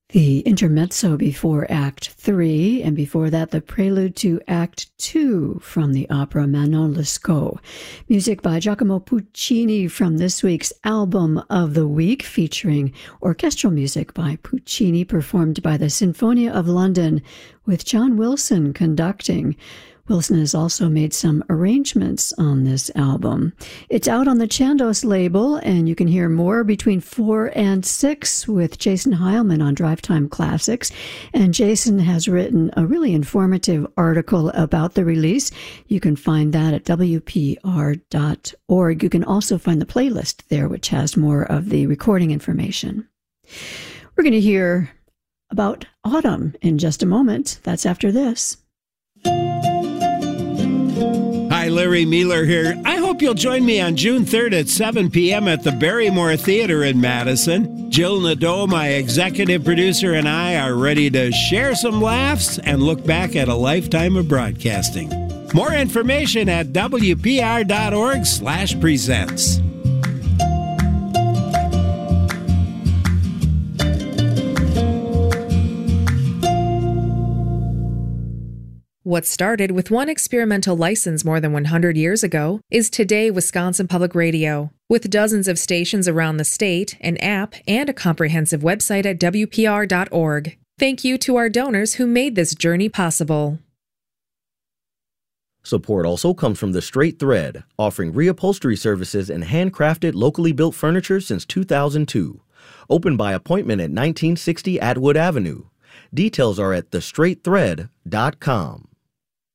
The intermezzo before Act 3, and before that the prelude to Act 2 from the opera Manon Lescaut. Music by Giacomo Puccini from this week's Album of the Week, featuring orchestral music by Puccini performed by the Sinfonia of London with John Wilson conducting. Wilson has also made some arrangements on this album. It's out on the Chandos label, and you can hear more between 4 and 6 with Jason Heilman on Drive Time Classics. And Jason has written a really informative article about the release. You can find that at WPR.org. You can also find the playlist there, which has more of the recording information. We're going to hear about autumn in just a moment. That's after this. Hi, Larry Mueller here. I hope you'll join me on June 3rd at 7 p.m. at the Barrymore Theater in Madison. Jill Nadeau, my executive producer, and I are ready to share some laughs and look back at a lifetime of broadcasting. More information at WPR.org/presents. What started with one experimental license more than 100 years ago is today Wisconsin Public Radio. With dozens of stations around the state, an app, and a comprehensive website at WPR.org. Thank you to our donors who made this journey possible. Support also comes from The Straight Thread, offering reupholstery services and handcrafted, locally built furniture since 2002. Open by appointment at 1960 Atwood Avenue. Details are at thestraightthread.com.